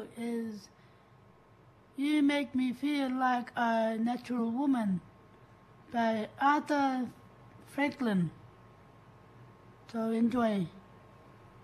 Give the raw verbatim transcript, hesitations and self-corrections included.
is You Make Me Feel Like a Natural Woman by Arthur Franklin. So enjoy.